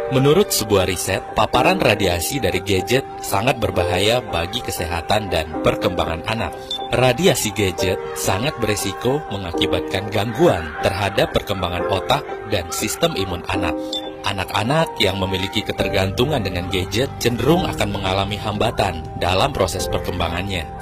Menurut sebuah riset, paparan radiasi dari gadget sangat berbahaya bagi kesehatan dan perkembangan anak. Radiasi gadget sangat beresiko mengakibatkan gangguan terhadap perkembangan otak dan sistem imun anak. Anak-anak yang memiliki ketergantungan dengan gadget cenderung akan mengalami hambatan dalam proses perkembangannya.